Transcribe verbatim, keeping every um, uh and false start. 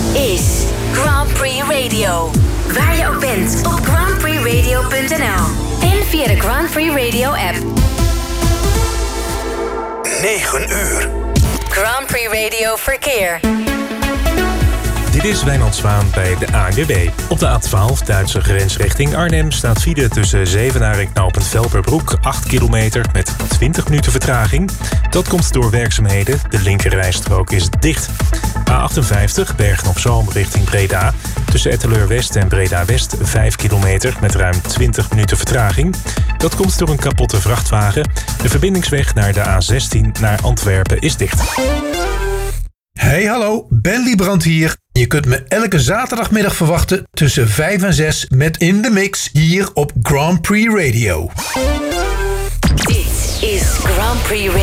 is Grand Prix Radio. Waar je ook bent op grand prix radio punt n l en via de Grand Prix Radio app. negen uur. Grand Prix Radio Verkeer. Dit is Wijnand Zwaan bij de A N W B. Op de A twaalf Duitse grens richting Arnhem staat file tussen Zevenaar en knooppunt Velperbroek acht kilometer met twintig minuten vertraging. Dat komt door werkzaamheden. De linkerrijstrook is dicht. A achtenvijftig Bergen-op-Zoom richting Breda. Tussen Etteleur-West en Breda-West vijf kilometer met ruim twintig minuten vertraging. Dat komt door een kapotte vrachtwagen. De verbindingsweg naar de A zestien naar Antwerpen is dicht. Hey hallo, Ben Liebrand hier. Je kunt me elke zaterdagmiddag verwachten tussen vijf en zes met In The Mix hier op Grand Prix Radio. Dit is Grand Prix Radio.